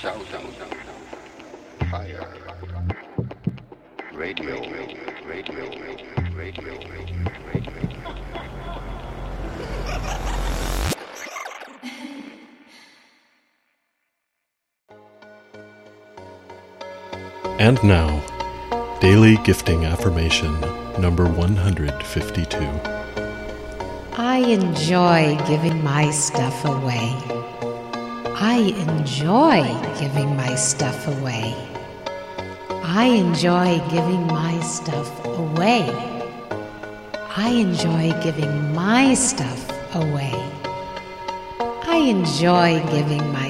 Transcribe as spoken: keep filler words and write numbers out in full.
shouting, fire, radio, radio, radio, radio, radio. And now, Daily Gifting Affirmation number one hundred fifty-two. I enjoy giving my stuff away. I enjoy giving my stuff away. I enjoy giving my stuff away. I enjoy giving my stuff away. I enjoy giving my